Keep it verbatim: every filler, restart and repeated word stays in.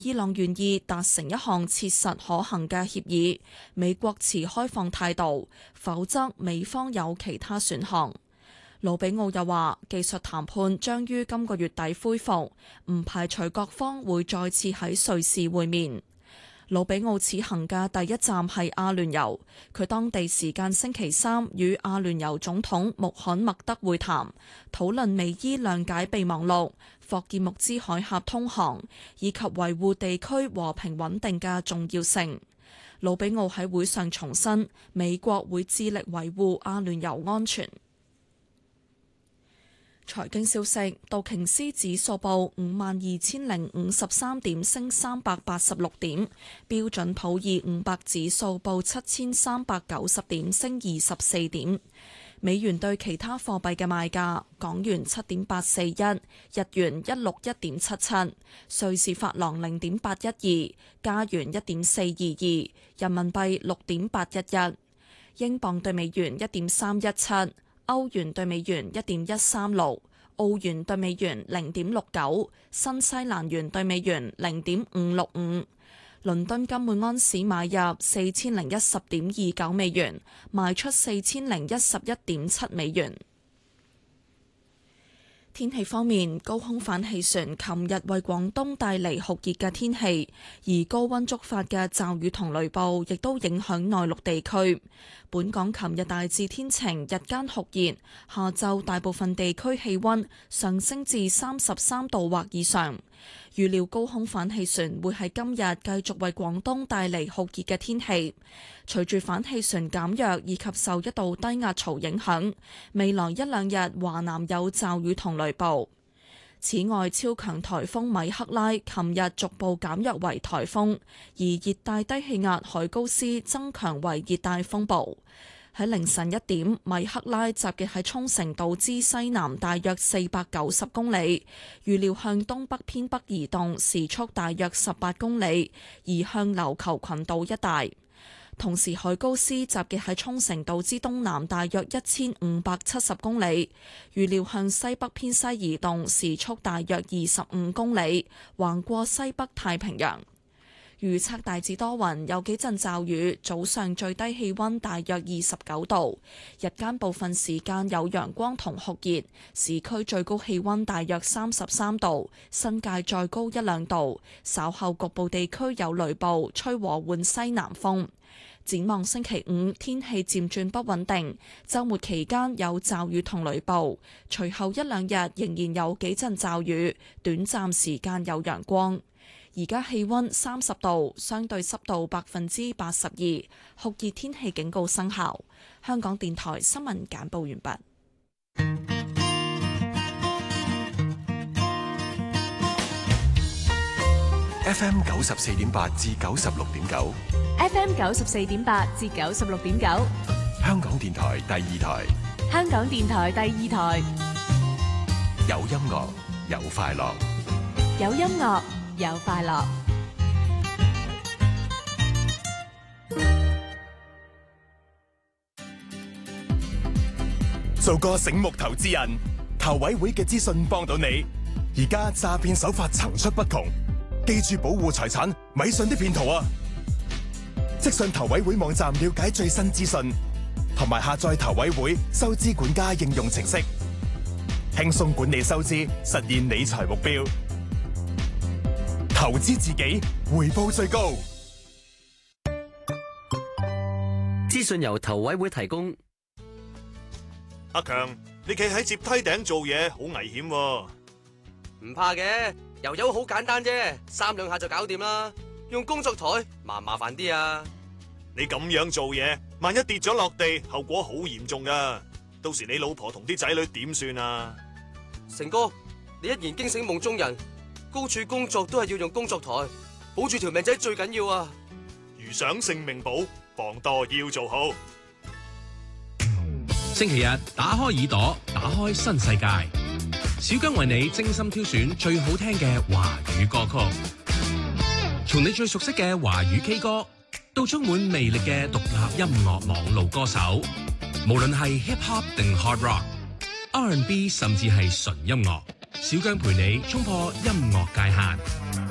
伊朗願意達成一項切實可行嘅協議，美國持開放態度，否則美方有其他選項。魯比奧又話，技術談判將於今個月底恢復，唔排除各方會再次喺瑞士會面。魯比奧此行嘅第一站係阿聯酋，佢當地時間星期三與阿聯酋總統穆罕默德會談，討論美伊諒解備忘錄、霍爾木茲海峽通航以及維護地區和平穩定嘅重要性。魯比奧喺會上重申，美國會致力維護阿聯酋安全。財經消息，道瓊斯指數報五萬二千零五十三點，升三百八十六點；標準普爾五百指數報七千三百九十點，升二十四點。美元對其他貨幣嘅賣價：港元七點八四一，日元一六一點七七，瑞士法郎零點八一二，加元一點四二二，人民幣六點八一一，英鎊對美元一點三一七。歐元對美元一點一三六，澳元對美元零點六九，新西蘭元對美元零點五六五。倫敦金每安士買入四千零一十點二九美元，賣出四千零一十一點七美元。天氣方面，高空反氣旋琴日為廣東帶嚟酷熱嘅天氣，而高溫觸發嘅驟雨同雷暴亦都影響內陸地區。本港琴日大致天晴，日間酷熱，下晝大部分地區氣溫上升至三十三度或以上。預料高空反氣旋會喺今日繼續為廣東帶嚟酷熱嘅天氣。隨住反氣旋減弱以及受一道低壓槽影響，未來一兩日華南有驟雨同雷暴。此外，超強颱風米克拉琴日逐步減弱為颱風，而熱帶低氣壓海高斯增強為熱帶風暴。喺凌晨一點，米克拉集結喺沖繩島之西南大約四百九十公里，預料向東北偏北移動，時速大約十八公里，移向琉球群島一帶。同時，海高斯集結喺沖繩島之東南大約一千五百七十公里，預料向西北偏西移動，時速大約二十五公里，橫過西北太平洋。預測大致多雲，有幾陣驟雨，早上最低氣溫大約二十九度，日間部分時間有陽光同酷熱，市區最高氣溫大約三十三度，新界再高一兩度，稍後局部地區有雷暴，吹和緩西南風。展望星期五，天氣漸轉不穩定，週末期間有驟雨同雷暴，隨後一兩日仍然有幾陣驟雨，短暫時間有陽光。而家氣溫三十度，相對濕度百分之八十二，酷熱天氣警告生效。香港電台新聞簡報完畢。 F M 九十四點八至九十六點九 ，F M 九十四點八至九十六點九， 香港電台第二台， 香港電台第二台， 有音樂有快樂， 有音樂有快樂。 做個醒目投資人，投委會嘅資訊幫到你。而家詐騙手法層出不窮，記住保護財產，咪信啲騙徒啊！即上投委會網站了解最新資訊，同埋下載投委會收支管家應用程式，輕鬆管理收支，實現理財目標。投資自己，回報最高。 資訊由投委會提供。 阿強，你企喺接梯頂做嘢，好危險喎。 唔怕嘅，油油好簡單啫，三兩下就搞掂啦。用工作台麻唔麻煩啲啊？ 你咁樣做嘢，萬一跌咗落地，後果好嚴重噶。到時你老婆同啲仔女點算啊？ 成哥，你一言驚醒夢中人，高處工作都係要用工作台，保住條命仔最緊要啊！ 如想性命保，防墮要做好。 星期日打開耳朵，打開新世界。小姜為你精心挑選最好聽嘅華語歌曲，從你最熟悉嘅華語 K 歌，到充滿魅力嘅獨立音樂網路歌手，無論係 hip hop 定 hard rock、R and B 甚至係純音樂，小姜陪你衝破音樂界限。